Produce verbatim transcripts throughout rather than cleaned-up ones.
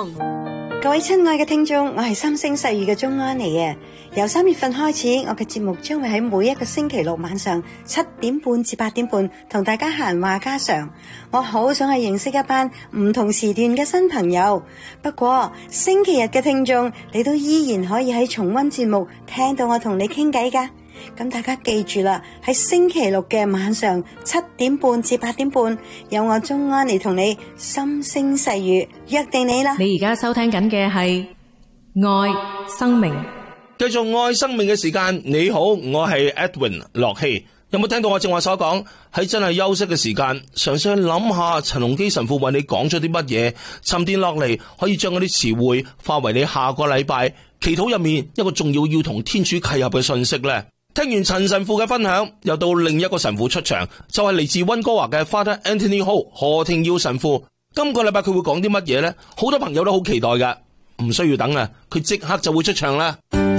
望。 各位親愛嘅聽眾，我係三星細語嘅鍾安妮啊！由三月份開始，我嘅節目將會喺每一個星期六晚上七點半至八點半同大家閒話家常。我好想去認識一班唔同時段嘅新朋友。不過星期日嘅聽眾，你都依然可以喺重溫節目聽到我同你傾偈㗎。咁大家記住啦，喺星期六嘅晚上七點半至八點半，有我鍾安妮同你心聲細語，約定你啦。 你而家收聽緊嘅係愛生命， 繼續愛生命嘅時間。你好，我係 Edwin 樂希。有冇聽到我正話所講？喺真係休息嘅時間，嘗試去諗下陳龍基神父為你講咗啲乜嘢，沉澱落嚟，可以將嗰啲詞彙化為你下個禮拜祈禱入面一個重要要同天主契合嘅信息呢。聽完陳神父嘅分享，又到另一個神父出場，就係嚟自溫哥華嘅 Father Anthony Ho 何廷耀神父。今個禮拜佢會講啲乜嘢呢？好多朋友都好期待噶，唔需要等啊，佢即刻就會出場啦。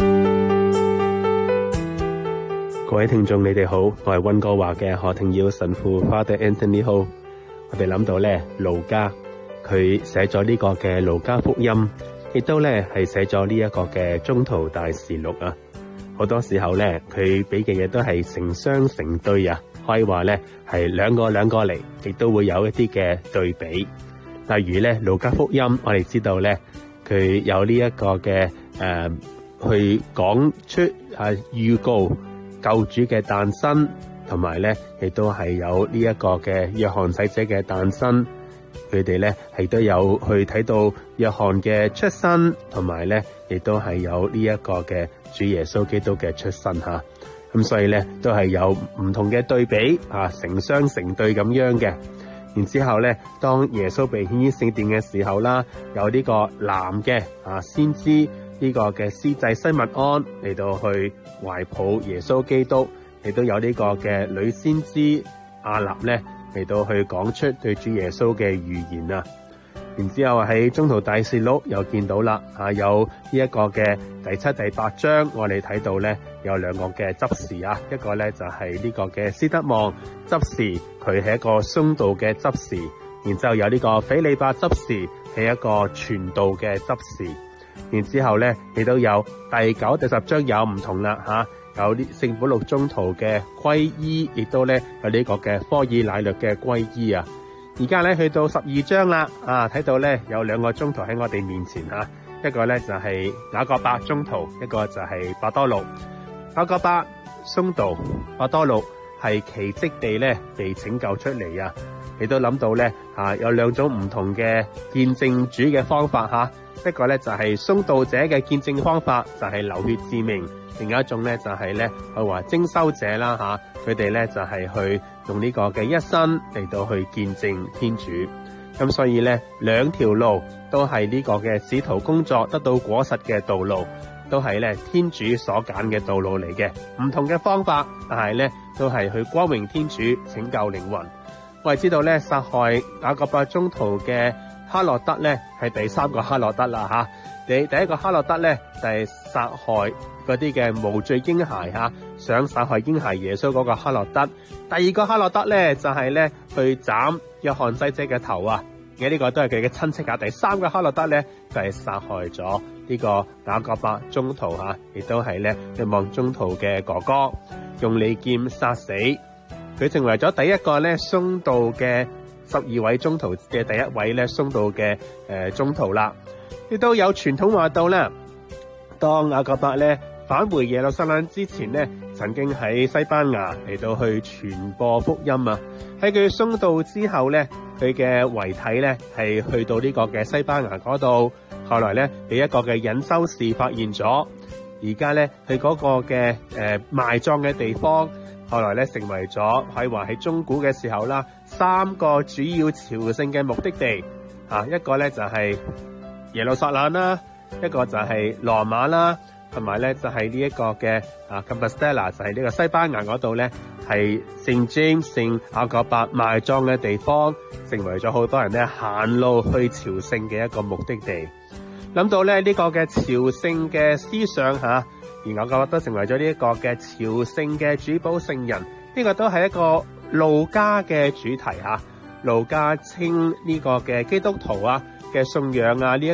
各位聽眾你哋好，我係溫哥華嘅何廷耀神父 Father Anthony Ho。我哋諗到咧，路加佢寫咗呢個嘅路加福音，亦都咧係寫咗呢一個嘅宗徒大事錄啊。好多時候咧，佢俾嘅嘢都係成雙成對啊，可以話咧係兩個兩個嚟，亦都會有一啲嘅對比。例如咧，路加福音，我哋知道咧，佢有呢一個嘅誒、呃，去講出啊預告救主嘅誕生，同埋咧亦都係有呢一個嘅約翰洗者嘅誕生。佢哋咧係都有去睇到約翰嘅出生，同埋咧亦都係有呢一個嘅主耶穌基督嘅出生吓。咁所以咧都係有唔同嘅對比啊，成雙成對咁樣嘅。然之後咧，當耶穌被獻於聖殿嘅時候啦，有呢個男嘅啊先知呢個嘅司祭西默盎嚟到去懷抱耶穌基督，亦都有呢個嘅女先知亞納咧嚟到去講出對主耶穌嘅預言啊。然之後喺宗徒大事錄又見到啦，啊有呢一個嘅第七、第八章，我哋睇到咧有兩個嘅執事啊，一個咧就係呢個嘅斯德望執事，佢係一個殉道嘅執事；然之後有呢個斐理伯執事，係一個傳道嘅執事。然之後咧，亦都有第九、第十章有唔同啦，吓、啊、有啲聖保祿宗徒嘅皈依，亦都咧有呢個嘅科爾乃略嘅皈依啊。而家咧去到十二章啦，啊睇到咧有兩個宗徒喺我哋面前吓、啊，一個咧就係雅各伯宗徒，一個就係伯多祿。雅各伯殉道，伯多祿係奇蹟地咧被拯救出嚟啊！你都諗到咧啊，有兩種唔同嘅見證主嘅方法吓、啊，一個咧就係殉道者嘅見證方法，就係、是、流血致命；另外一種咧就係咧佢話徵收者啦吓，佢哋咧就係、是、去用呢個嘅一生嚟到去見證天主。咁所以咧兩條路都係呢個嘅使徒工作得到果實嘅道路，都係咧天主所揀嘅道路嚟嘅，唔同嘅方法，但係咧都係去光榮天主，拯救靈魂。我哋知道咧殺害雅各伯宗徒嘅哈洛德咧係第三個哈洛德啦吓，第第一個哈洛德咧就係、是、殺害嗰啲嘅無罪嬰孩吓，想殺害嬰孩耶穌嗰個哈洛德。第二個哈洛德咧就係、是、咧去斬約翰西者嘅頭啊，而呢個都係佢嘅親戚啊。第三個哈洛德咧就係、是、殺害咗呢個雅各伯宗徒吓，亦都係咧若望宗徒嘅哥哥，用利劍殺死。佢成為咗第一個咧殉道嘅十二位宗徒嘅第一位咧殉道嘅誒宗徒啦。亦都有傳統話到咧，當雅各伯咧返回耶路撒冷之前咧，曾經喺西班牙嚟到去傳播福音啊。喺佢殉道之後咧，佢嘅遺體咧係去到呢個嘅西班牙嗰度，後來咧俾一個嘅隱修士發現咗，而家咧去嗰個嘅誒、呃、埋葬嘅地方。後來咧成為咗可以話喺中古嘅時候啦，三個主要朝聖嘅目的地啊，一個咧就係耶路撒冷啦，一個就係羅馬啦，同埋咧就係呢一個嘅啊 Compostela， 就係呢個西班牙嗰度咧係聖 James 聖雅各伯埋葬嘅地方，成為咗好多人咧行路去朝聖嘅一個目的地。諗到咧呢個嘅朝聖嘅思想吓。而雅各伯都成為咗呢一個嘅朝聖嘅主保聖人，呢、這個都係一個路加嘅主題吓。路加稱呢個嘅基督徒啊嘅信仰啊呢一